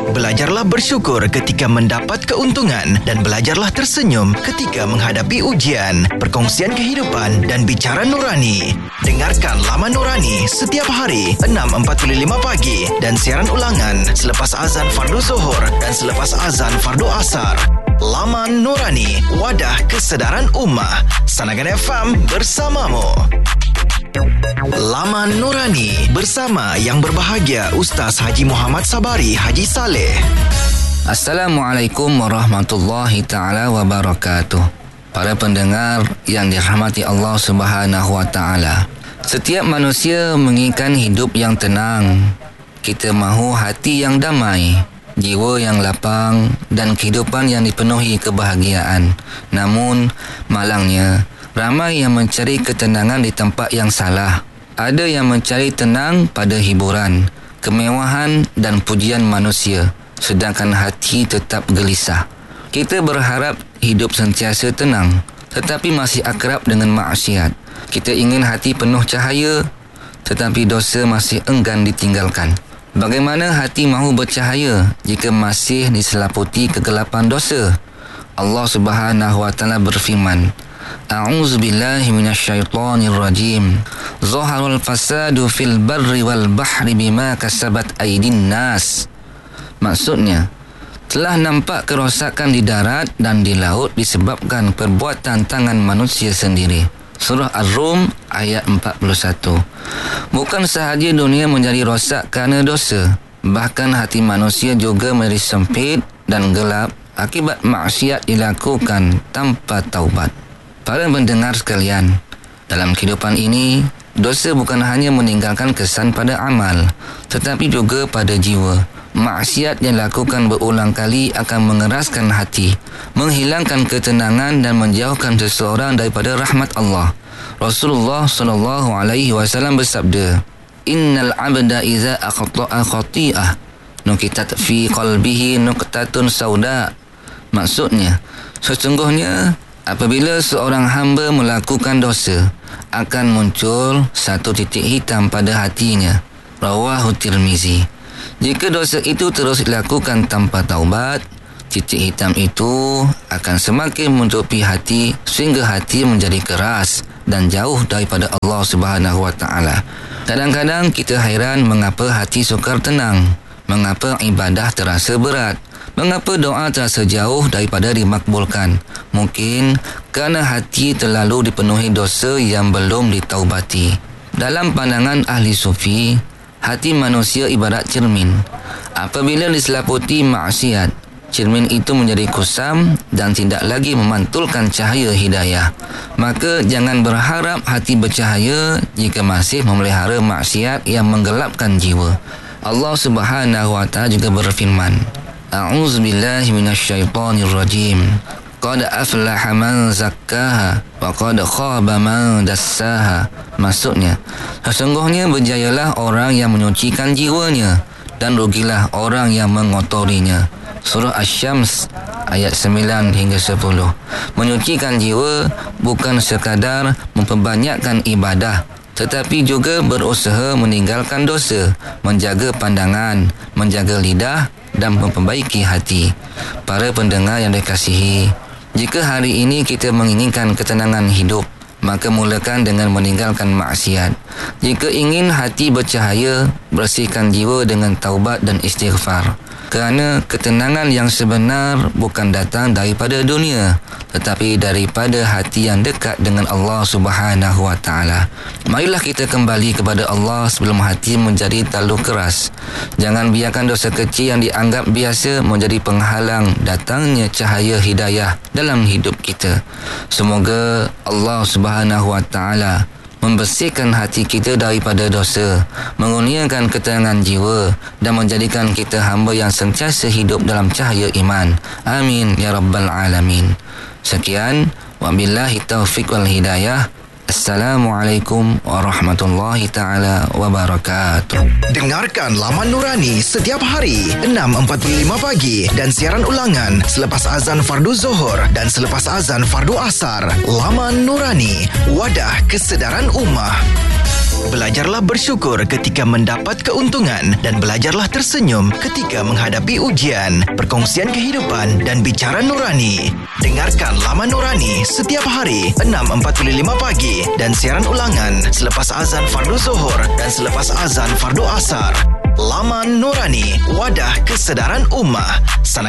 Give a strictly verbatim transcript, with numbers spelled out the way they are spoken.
Belajarlah bersyukur ketika mendapat keuntungan dan belajarlah tersenyum ketika menghadapi ujian. Perkongsian kehidupan dan bicara nurani. Dengarkan Laman Nurani setiap hari enam empat puluh lima pagi dan siaran ulangan selepas azan fardu zuhur dan selepas azan fardu asar. Laman Nurani, wadah kesedaran ummah. Sanagan F M bersamamu. Laman Nurani bersama yang berbahagia Ustaz Haji Muhammad Sabari Haji Saleh. Assalamualaikum warahmatullahi ta'ala wabarakatuh. Para pendengar yang dirahmati Allah Subhanahu wa ta'ala, setiap manusia menginginkan hidup yang tenang. Kita mahu hati yang damai, jiwa yang lapang dan kehidupan yang dipenuhi kebahagiaan. Namun malangnya, ramai yang mencari ketenangan di tempat yang salah. Ada yang mencari tenang pada hiburan, kemewahan dan pujian manusia, sedangkan hati tetap gelisah. Kita berharap hidup sentiasa tenang, tetapi masih akrab dengan maksiat. Kita ingin hati penuh cahaya, tetapi dosa masih enggan ditinggalkan. Bagaimana hati mahu bercahaya jika masih diselaputi kegelapan dosa? Allah Subhanahu wa taala berfirman, A'udzubillahi minasyaitonir rajim. Zaharul fasadu fil barri wal bahri bima kasabat aydin nas. Maksudnya, telah nampak kerosakan di darat dan di laut disebabkan perbuatan tangan manusia sendiri. Surah Ar-Rum ayat empat puluh satu. Bukan sahaja dunia menjadi rosak kerana dosa, bahkan hati manusia juga menjadi sempit dan gelap akibat maksiat dilakukan tanpa taubat. Para pendengar sekalian, dalam kehidupan ini, dosa bukan hanya meninggalkan kesan pada amal, tetapi juga pada jiwa. Maksiat yang dilakukan berulang kali akan mengeraskan hati, menghilangkan ketenangan dan menjauhkan seseorang daripada rahmat Allah. Rasulullah sallallahu alaihi wasallam bersabda, Innal abda iza akhta'a khati'ah nukitat fi qalbihi nuqtatun sauda. Maksudnya, sesungguhnya apabila seorang hamba melakukan dosa, akan muncul satu titik hitam pada hatinya. Rawahu Tirmizi. Jika dosa itu terus dilakukan tanpa taubat, titik hitam itu akan semakin menutupi hati sehingga hati menjadi keras dan jauh daripada Allah Subhanahu wa taala. Kadang-kadang kita hairan mengapa hati sukar tenang, mengapa ibadah terasa berat, mengapa doa terasa jauh daripada dimakbulkan. Mungkin kerana hati terlalu dipenuhi dosa yang belum ditaubati. Dalam pandangan ahli sufi, hati manusia ibarat cermin. Apabila diselaputi maksiat, cermin itu menjadi kusam dan tidak lagi memantulkan cahaya hidayah. Maka jangan berharap hati bercahaya jika masih memelihara maksiat yang menggelapkan jiwa. Allah Subhanahu wa taala juga berfirman, A'udzubillahi minasyaitonir rajim. Qad aflaha man zakkaha wa qad khaba man dassaha. Maksudnya, sesungguhnya berjayalah orang yang menyucikan jiwanya dan rugilah orang yang mengotorinya. Surah Asy-Syams ayat sembilan hingga sepuluh. Menyucikan jiwa bukan sekadar memperbanyakkan ibadah, tetapi juga berusaha meninggalkan dosa, menjaga pandangan, menjaga lidah dan memperbaiki hati. Para pendengar yang dikasihi, jika hari ini kita menginginkan ketenangan hidup, maka mulakan dengan meninggalkan maksiat. Jika ingin hati bercahaya, bersihkan jiwa dengan taubat dan istighfar. Kerana ketenangan yang sebenar bukan datang daripada dunia, tetapi daripada hati yang dekat dengan Allah Subhanahu wa taala. Marilah kita kembali kepada Allah sebelum hati menjadi terlalu keras. Jangan biarkan dosa kecil yang dianggap biasa menjadi penghalang datangnya cahaya hidayah dalam hidup kita. Semoga Allah Subhanahu wa taala membersihkan hati kita daripada dosa, mengurniakan ketenangan jiwa dan menjadikan kita hamba yang sentiasa hidup dalam cahaya iman. Amin ya rabbal alamin. Sekian, wabillahi taufiq wal hidayah. Assalamualaikum warahmatullahi taala wabarakatuh. Dengarkan Laman Nurani setiap hari enam empat puluh lima pagi dan siaran ulangan selepas azan fardu zuhur dan selepas azan fardu asar. Laman Nurani, wadah kesedaran ummah. Belajarlah bersyukur ketika mendapat keuntungan dan belajarlah tersenyum ketika menghadapi ujian. Perkongsian kehidupan dan bicara nurani. Dengarkan Laman Nurani setiap hari enam empat puluh lima pagi dan siaran ulangan selepas azan fardu zuhur dan selepas azan fardu asar. Laman Nurani, wadah kesedaran ummah.